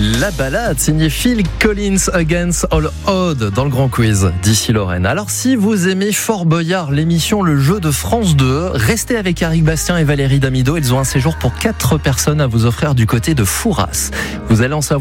La balade signée Phil Collins Against All Odds dans le Grand Quiz d'ici Lorraine. Alors si vous aimez Fort Boyard, l'émission Le Jeu de France 2, restez avec Eric Bastien et Valérie Damido. Ils ont un séjour pour 4 personnes à vous offrir du côté de Fouras. Vous allez en savoir